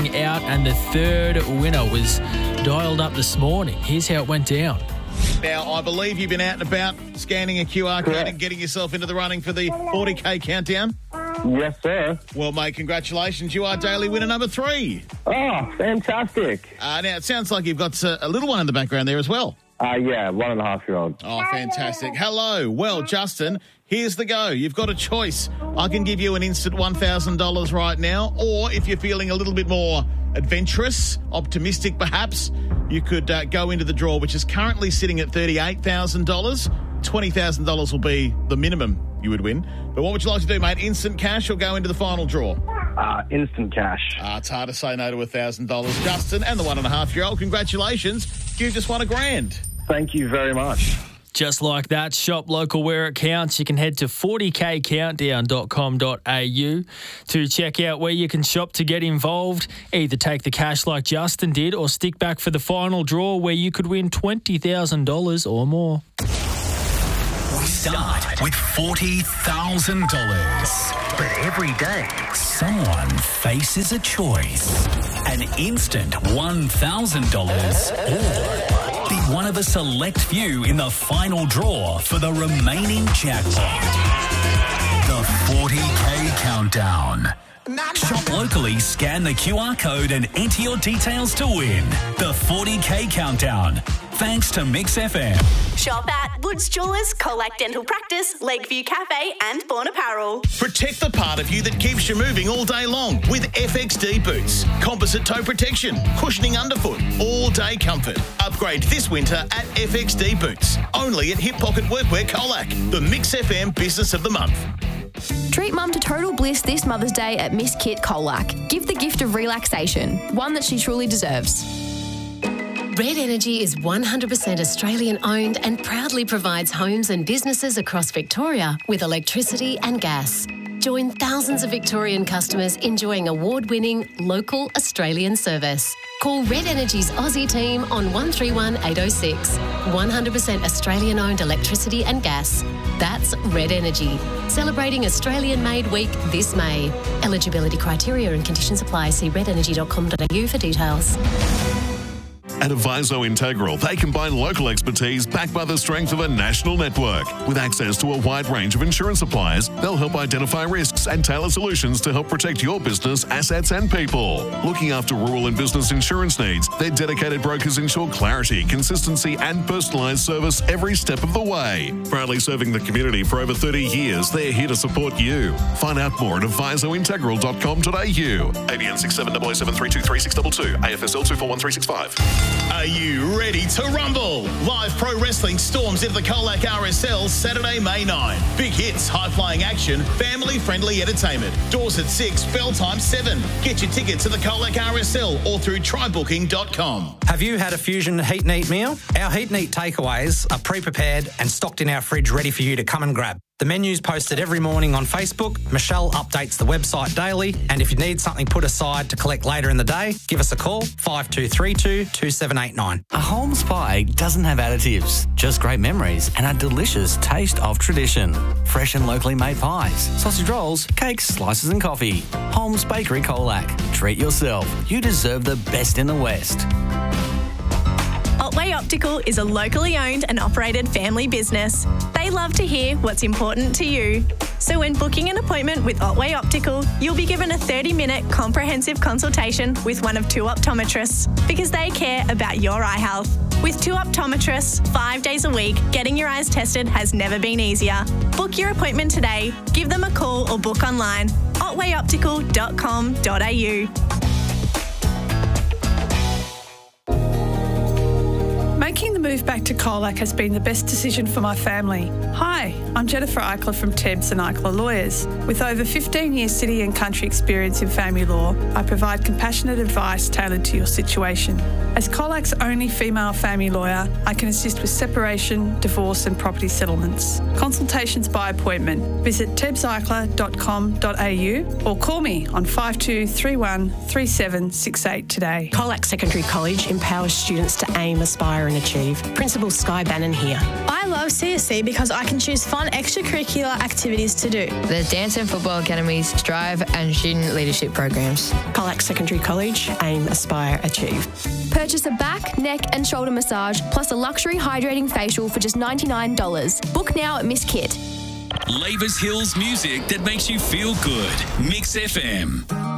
closing out, and the third winner was dialed up this morning. Here's how it went down. Now, I believe you've been out and about scanning a QR code and getting yourself into the running for the 40K countdown. Yes, sir. Well, mate, congratulations. You are daily winner number 3. Oh, fantastic. Now, it sounds like you've got a little one in the background there as well. Yeah, 1.5-year-old. Oh, fantastic. Hello. Well, Justin, here's the go. You've got a choice. I can give you an instant $1,000 right now, or if you're feeling a little bit more adventurous, optimistic perhaps, you could go into the draw, which is currently sitting at $38,000. $20,000 will be the minimum you would win. But what would you like to do, mate? Instant cash or go into the final draw? Instant cash. It's hard to say no to $1,000. Justin and the 1.5-year-old, congratulations. You've just won $1,000. Thank you very much. Just like that, shop local where it counts. You can head to 40kcountdown.com.au to check out where you can shop to get involved. Either take the cash like Justin did or stick back for the final draw where you could win $20,000 or more. We start with $40,000. But every day, someone faces a choice. An instant $1,000 or be one of a select few in the final draw for the remaining jackpot. The 40K Countdown. Shop locally, scan the QR code and enter your details to win. The 40K Countdown. Thanks to Mix FM. Shop at Woods Jewellers, Colac Dental Practice, Lakeview Cafe and Born Apparel. Protect the part of you that keeps you moving all day long with FXD boots. Composite toe protection, cushioning underfoot, all-day comfort. Upgrade this winter at FXD boots. Only at Hip Pocket Workwear Colac, the Mix FM Business of the Month. Treat Mum to total bliss this Mother's Day at Miss Kit Colac. Give the gift of relaxation, one that she truly deserves. Red Energy is 100% Australian owned and proudly provides homes and businesses across Victoria with electricity and gas. Join thousands of Victorian customers enjoying award-winning local Australian service. Call Red Energy's Aussie team on 131 806. 100% Australian owned electricity and gas. That's Red Energy. Celebrating Australian-made week this May. Eligibility criteria and conditions apply. See redenergy.com.au for details. At Aviso Integral, they combine local expertise backed by the strength of a national network. With access to a wide range of insurance suppliers, they'll help identify risks and tailor solutions to help protect your business, assets and people. Looking after rural and business insurance needs, their dedicated brokers ensure clarity, consistency and personalised service every step of the way. Proudly serving the community for over 30 years, they're here to support you. Find out more at avisointegral.com.au. ABN 6777323622, AFSL 241365. Are you ready to rumble? Live pro wrestling storms into the Colac RSL Saturday, May 9. Big hits, high-flying action, family-friendly entertainment. Doors at 6, bell time 7. Get your tickets at the Colac RSL or through trybooking.com. Have you had a Fusion Heat and Eat meal? Our Heat and Eat takeaways are pre-prepared and stocked in our fridge ready for you to come and grab. The menu's posted every morning on Facebook. Michelle updates the website daily. And if you need something put aside to collect later in the day, give us a call, 5232 2789. A Holmes pie doesn't have additives, just great memories and a delicious taste of tradition. Fresh and locally made pies, sausage rolls, cakes, slices and coffee. Holmes Bakery Colac. Treat yourself. You deserve the best in the West. Otway Optical is a locally owned and operated family business. They love to hear what's important to you. So when booking an appointment with Otway Optical, you'll be given a 30-minute comprehensive consultation with one of 2 optometrists because they care about your eye health. With 2 optometrists, 5 days a week, getting your eyes tested has never been easier. Book your appointment today. Give them a call or book online. otwayoptical.com.au. Making the move back to Colac has been the best decision for my family. Hi, I'm Jennifer Eichler from Tebbs and Eichler Lawyers. With over 15 years city and country experience in family law, I provide compassionate advice tailored to your situation. As Colac's only female family lawyer, I can assist with separation, divorce and property settlements. Consultations by appointment. Visit tebbseichler.com.au or call me on 5231 3768 today. Colac Secondary College empowers students to aim, aspire and Achieve. Principal Sky Bannon here. I love CSC because I can choose fun extracurricular activities to do. The Dance and Football Academies, Strive and Student Leadership Programs. Colac Secondary College, Aim, Aspire, Achieve. Purchase a back, neck and shoulder massage plus a luxury hydrating facial for just $99. Book now at Miss Kit. Lavers Hills music that makes you feel good. Mix FM.